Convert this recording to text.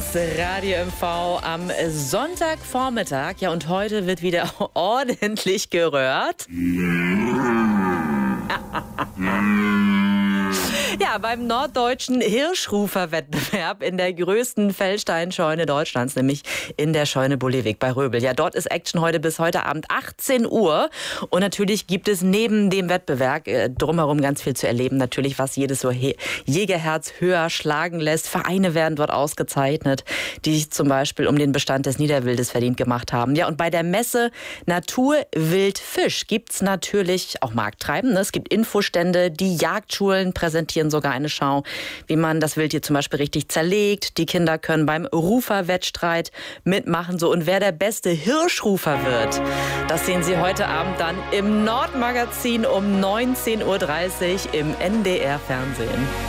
Radio MV am Sonntagvormittag. Ja, und heute wird wieder ordentlich gerührt. Ja, beim norddeutschen Hirschrufer-Wettbewerb in der größten Feldsteinscheune Deutschlands, nämlich in der Scheune Bullewig bei Röbel. Ja, dort ist Action bis heute Abend 18 Uhr. Und natürlich gibt es neben dem Wettbewerb drumherum ganz viel zu erleben. Natürlich, was jedes so Jägerherz höher schlagen lässt. Vereine werden dort ausgezeichnet, die sich zum Beispiel um den Bestand des Niederwildes verdient gemacht haben. Ja, und bei der Messe Natur, Wild, Fisch gibt's natürlich auch Markttreiben. Es gibt Infostände, die Jagdschulen präsentieren sogar eine Schau, wie man das Wild hier zum Beispiel richtig zerlegt. Die Kinder können beim Ruferwettstreit mitmachen. So, und wer der beste Hirschrufer wird, das sehen Sie heute Abend dann im Nordmagazin um 19:30 Uhr im NDR Fernsehen.